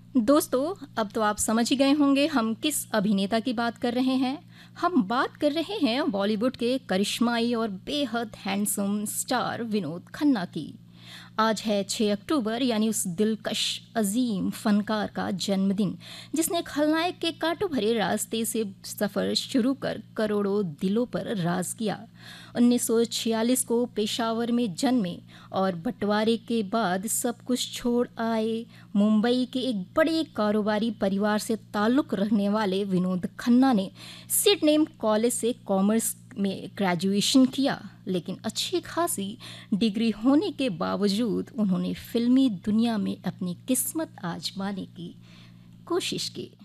दोस्तों, अब तो आप समझ ही गए होंगे हम किस अभिनेता की बात कर रहे हैं। हम बात कर रहे हैं बॉलीवुड के करिश्माई और बेहद हैंडसम स्टार विनोद खन्ना की। आज है 6 अक्टूबर, यानी उस दिलकश अजीम फनकार का जन्मदिन जिसने खलनायक के कांटों भरे रास्ते से सफ़र शुरू कर करोड़ों दिलों पर राज किया। 1946 को पेशावर में जन्मे और बंटवारे के बाद सब कुछ छोड़ आए। मुंबई के एक बड़े कारोबारी परिवार से ताल्लुक़ रखने वाले विनोद खन्ना ने सिडनी कॉलेज से कॉमर्स में ग्रेजुएशन किया, लेकिन अच्छी खासी डिग्री होने के बावजूद उन्होंने फिल्मी दुनिया में अपनी किस्मत आजमाने की कोशिश की।